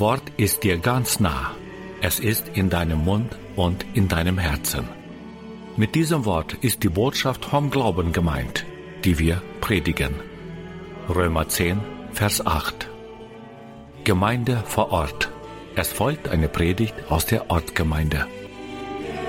Wort ist dir ganz nah. Es ist in deinem Mund und in deinem Herzen. Mit diesem Wort ist die Botschaft vom Glauben gemeint, die wir predigen. Römer 10, Vers 8. Gemeinde vor Ort. Es folgt eine Predigt aus der Ortsgemeinde.